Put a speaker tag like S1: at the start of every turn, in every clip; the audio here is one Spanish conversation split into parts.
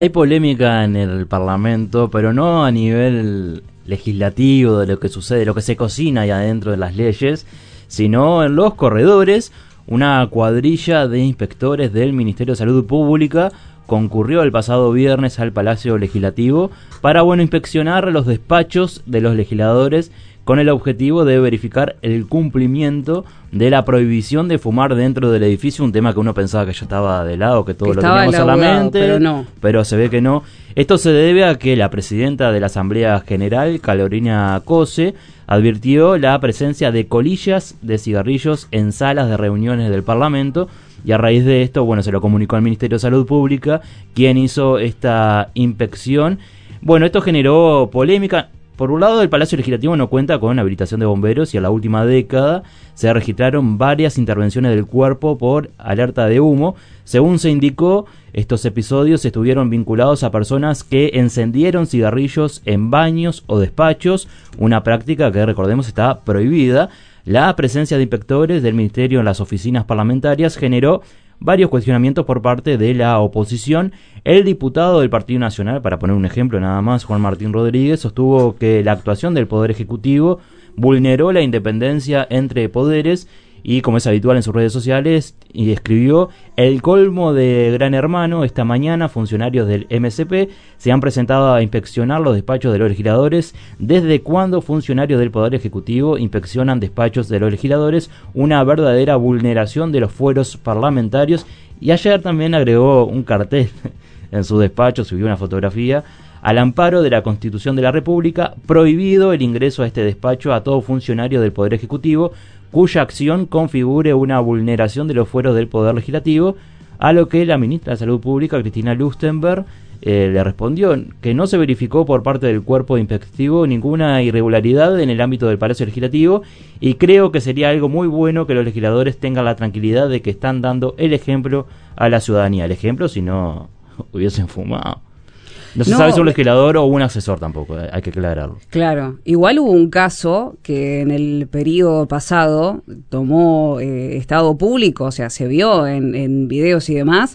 S1: Hay polémica en el Parlamento, pero no a nivel legislativo de lo que sucede, lo que se cocina ahí adentro de las leyes, sino en los corredores. Una cuadrilla de inspectores del Ministerio de Salud Pública concurrió el pasado viernes al Palacio Legislativo para inspeccionar los despachos de los legisladores con el objetivo de verificar el cumplimiento de la prohibición de fumar dentro del edificio, un tema que uno pensaba que ya estaba de lado, que todos lo teníamos en la mente, pero se ve que no. Esto se debe a que la presidenta de la Asamblea General, Carolina Cose, advirtió la presencia de colillas de cigarrillos en salas de reuniones del Parlamento, y a raíz de esto, se lo comunicó al Ministerio de Salud Pública, quien hizo esta inspección. Esto generó polémica. Por un lado, el Palacio Legislativo no cuenta con habilitación de bomberos y en la última década se registraron varias intervenciones del cuerpo por alerta de humo. Según se indicó, estos episodios estuvieron vinculados a personas que encendieron cigarrillos en baños o despachos, una práctica que, recordemos, está prohibida. La presencia de inspectores del Ministerio en las oficinas parlamentarias generó varios cuestionamientos por parte de la oposición. El diputado del Partido Nacional, para poner un ejemplo nada más, Juan Martín Rodríguez, sostuvo que la actuación del Poder Ejecutivo vulneró la independencia entre poderes y, como es habitual en sus redes sociales, y escribió: el colmo de Gran Hermano. Esta mañana funcionarios del MSP se han presentado a inspeccionar los despachos de los legisladores. ¿Desde cuándo funcionarios del Poder Ejecutivo inspeccionan despachos de los legisladores? Una verdadera vulneración de los fueros parlamentarios. Y ayer también agregó un cartel en su despacho, subió una fotografía: al amparo de la Constitución de la República, prohibido el ingreso a este despacho a todo funcionario del Poder Ejecutivo cuya acción configure una vulneración de los fueros del Poder Legislativo. A lo que la ministra de Salud Pública, Cristina Lustenberg, le respondió que no se verificó por parte del cuerpo inspectivo ninguna irregularidad en el ámbito del Palacio Legislativo, y creo que sería algo muy bueno que los legisladores tengan la tranquilidad de que están dando el ejemplo a la ciudadanía. El ejemplo, si no hubiesen fumado. No se sabe si un legislador o un asesor tampoco, hay que aclararlo.
S2: Claro, igual hubo un caso que en el periodo pasado tomó estado público, o sea, se vio en videos y demás,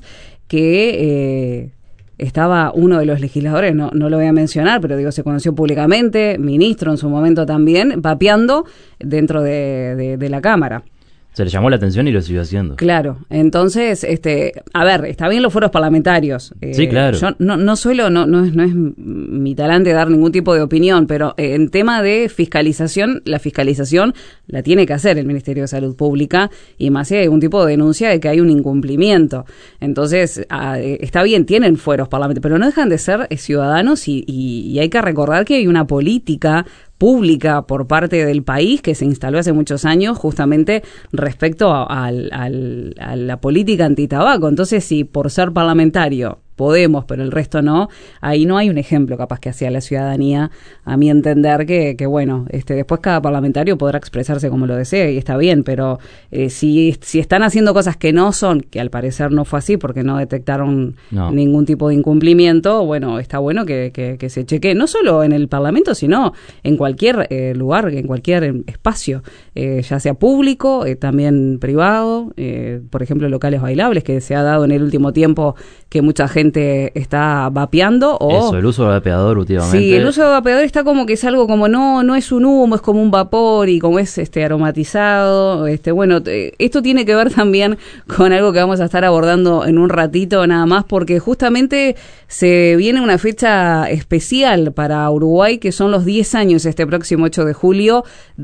S2: que estaba uno de los legisladores, no lo voy a mencionar, pero se conoció públicamente, ministro en su momento también, vapeando dentro de la Cámara.
S1: Se le llamó la atención y lo siguió haciendo.
S2: Claro, entonces, está bien los foros parlamentarios.
S1: Sí, claro.
S2: Yo no suelo, no es mi talante dar ningún tipo de opinión, pero en tema de fiscalización, la fiscalización la tiene que hacer el Ministerio de Salud Pública, y más si hay algún tipo de denuncia de que hay un incumplimiento. Entonces, está bien, tienen fueros parlamentarios, pero no dejan de ser ciudadanos, y hay que recordar que hay una política pública por parte del país que se instaló hace muchos años justamente respecto a la política antitabaco. Entonces, si por ser parlamentario podemos, pero el resto no, ahí no hay un ejemplo capaz que hacia la ciudadanía, a mi entender, que después cada parlamentario podrá expresarse como lo desee y está bien, pero si están haciendo cosas que no son, que al parecer no fue así porque no detectaron ningún tipo de incumplimiento, está bueno que se chequee, no solo en el Parlamento, sino en cualquier lugar, en cualquier espacio, ya sea público, también privado, por ejemplo, locales bailables, que se ha dado en el último tiempo que mucha gente está vapeando.
S1: Eso, el uso de vapeador últimamente.
S2: Sí, el uso de vapeador está como que es algo como no es un humo, es como un vapor, y como es aromatizado. Esto tiene que ver también con algo que vamos a estar abordando en un ratito nada más, porque justamente se viene una fecha especial para Uruguay, que son los 10 años este próximo 8 de julio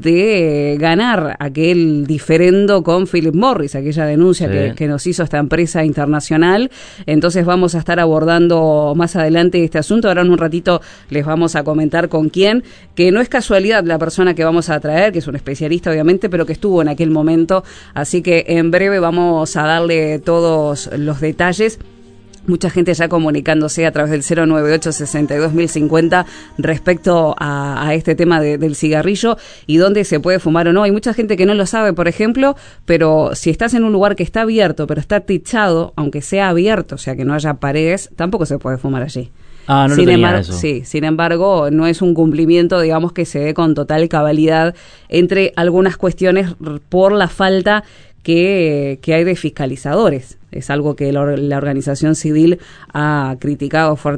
S2: de ganar aquel diferendo con Philip Morris, aquella denuncia que nos hizo esta empresa internacional. Entonces vamos a estar abordando más adelante este asunto. Ahora en un ratito les vamos a comentar con quién, que no es casualidad la persona que vamos a traer, que es un especialista obviamente, pero que estuvo en aquel momento, así que en breve vamos a darle todos los detalles. Mucha gente ya comunicándose a través del 098-62-1050 respecto a este tema del cigarrillo y dónde se puede fumar o no. Hay mucha gente que no lo sabe, por ejemplo, pero si estás en un lugar que está abierto, pero está techado, aunque sea abierto, o sea que no haya paredes, tampoco se puede fumar allí.
S1: Ah, no lo tenía eso.
S2: Sí, sin embargo, no es un cumplimiento, digamos, que se dé con total cabalidad entre algunas cuestiones por la falta que hay de fiscalizadores. Es algo que la organización civil ha criticado fuertemente.